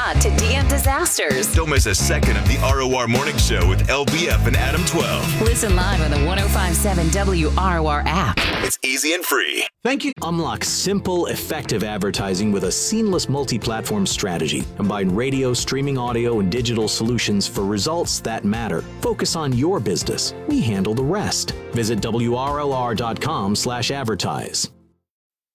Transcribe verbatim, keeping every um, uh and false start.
not to D M disasters. Don't miss a second of the R O R Morning Show with L B F and Adam twelve. Listen live on the one oh five point seven W R O R app. It's easy and free. Thank you. Unlock simple, effective advertising with a seamless multi-platform strategy. Combine radio, streaming audio, and digital solutions for results that matter. Focus on your business. We handle the rest. Visit W R L R dot com slash advertise.